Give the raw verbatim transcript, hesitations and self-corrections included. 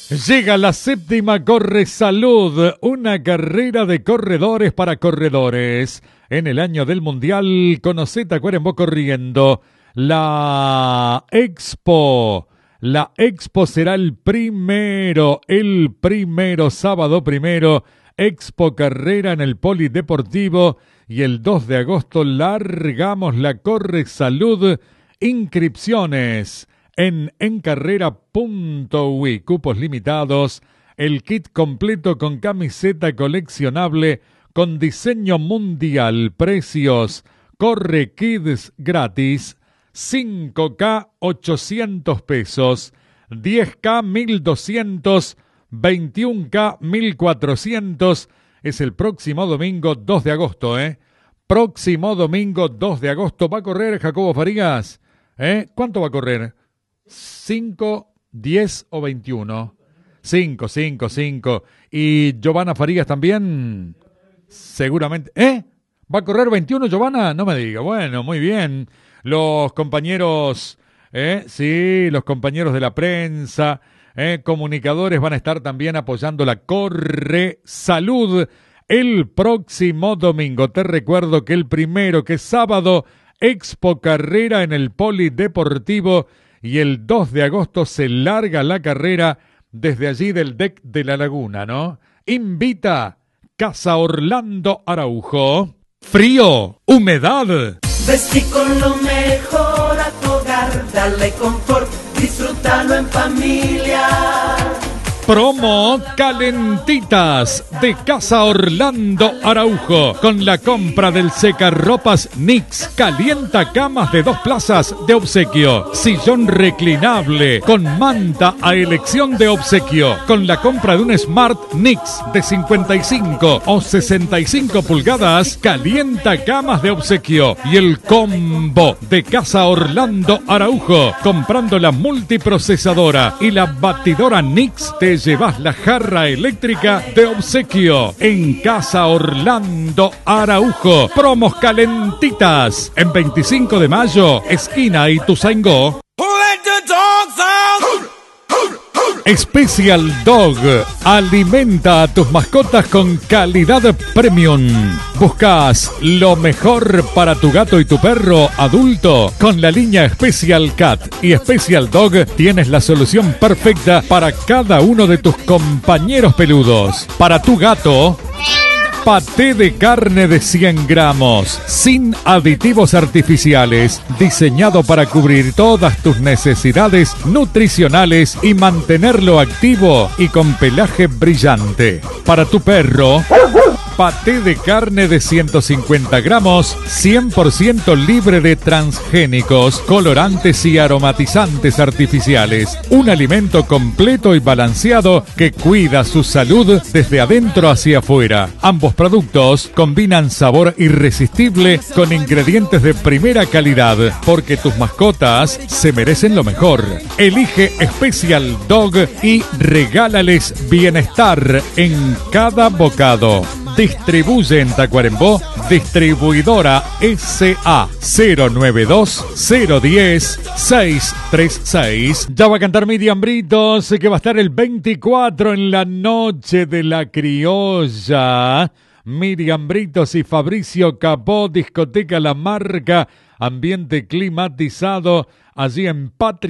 Llega la séptima Corre Salud, una carrera de corredores para corredores. En el año del Mundial, conocé Tacuarembó corriendo. La Expo. La Expo será el primero, el primero, sábado primero. Expo Carrera en el Polideportivo. Y el dos de agosto largamos la Corre Salud. Inscripciones en encarrera punto uy, cupos limitados, el kit completo con camiseta coleccionable con diseño mundial, precios, Corre Kids gratis, cinco K ochocientos pesos, diez K mil doscientos, veintiuno K mil cuatrocientos, es el próximo domingo dos de agosto, ¿eh? Próximo domingo dos de agosto, ¿va a correr Jacobo Farías? ¿Eh? ¿Cuánto va a correr? cinco, diez o veintiuno. cinco, cinco, cinco. ¿Y Giovanna Farías también? Seguramente. ¿Eh? ¿Va a correr veintiuno Giovanna? No me diga. Bueno, muy bien. Los compañeros, ¿eh? Sí, los compañeros de la prensa, ¿eh? Comunicadores van a estar también apoyando la Corre Salud el próximo domingo. Te recuerdo que el primero, que es sábado, Expo Carrera en el Polideportivo. Y el dos de agosto se larga la carrera desde allí del deck de la Laguna, ¿no? Invita Casa Orlando Araujo. Frío, humedad. Vestí con lo mejor a tu hogar, dale confort, disfrútalo en familia. Promo Calentitas de Casa Orlando Araujo. Con la compra del secarropas Nix, calienta camas de dos plazas de obsequio. Sillón reclinable con manta a elección de obsequio. Con la compra de un Smart Nix de cincuenta y cinco o sesenta y cinco pulgadas, calienta camas de obsequio. Y el combo de Casa Orlando Araujo. Comprando la multiprocesadora y la batidora Nix, te llevas la jarra eléctrica de obsequio. En Casa Orlando Araujo. Promos calentitas. En veinticinco de mayo, esquina Ituzaingó. Special Dog. Alimenta a tus mascotas con calidad premium. ¿Buscas lo mejor para tu gato y tu perro adulto? Con la línea Special Cat y Special Dog tienes la solución perfecta para cada uno de tus compañeros peludos. Para tu gato, paté de carne de cien gramos, sin aditivos artificiales, diseñado para cubrir todas tus necesidades nutricionales y mantenerlo activo y con pelaje brillante. Para tu perro, paté de carne de ciento cincuenta gramos, cien por ciento libre de transgénicos, colorantes y aromatizantes artificiales. Un alimento completo y balanceado que cuida su salud desde adentro hacia afuera. Ambos productos combinan sabor irresistible con ingredientes de primera calidad, porque tus mascotas se merecen lo mejor. Elige Special Dog y regálales bienestar en cada bocado. Distribuye en Tacuarembó, distribuidora S A cero nueve dos cero uno cero seis tres seis. Ya va a cantar Miriam Britos, que va a estar el veinticuatro en la noche de la criolla. Miriam Britos y Fabricio Capó, discoteca La Marca, ambiente climatizado allí en Patria.